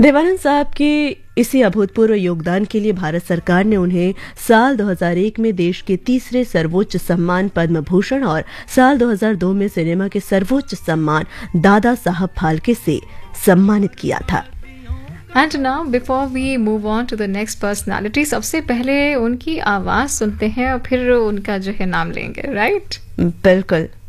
देवानंद साहब के इसी अभूतपूर्व योगदान के लिए भारत सरकार ने उन्हें साल 2001 में देश के तीसरे सर्वोच्च सम्मान पद्म भूषण और साल 2002 में सिनेमा के सर्वोच्च सम्मान दादा साहब फाल्के से सम्मानित किया था। And now before we move on to the next personality, सबसे पहले उनकी आवाज सुनते हैं और फिर उनका जो है नाम लेंगे, राइट? बिल्कुल।